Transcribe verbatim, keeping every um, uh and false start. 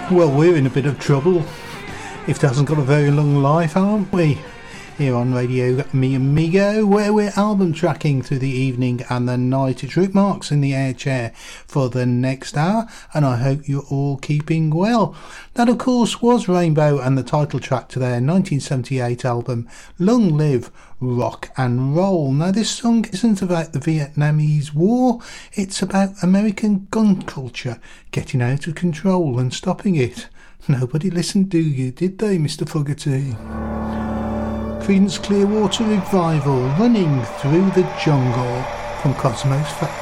Well, we're in a bit of trouble. If it hasn't got a very long life, aren't we? Here on Radio Mi Amigo, where we're album tracking through the evening and the night. It's Root Marks in the air chair for the next hour, and I hope you're all keeping well. That, of course, was Rainbow and the title track to their nineteen seventy-eight album, Long Live Rock and Roll. Now, this song isn't about the Vietnamese War, it's about American gun culture getting out of control and stopping it. Nobody listened to you, did they, Mister Fogarty? Creedence Clearwater Revival, Running Through the Jungle from Cosmos